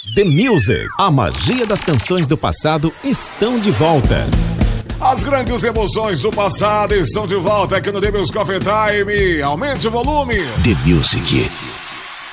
The Music. A magia das canções do passado estão de volta. As grandes emoções do passado estão de volta aqui no The Music Coffee Time. Aumente o volume. The Music.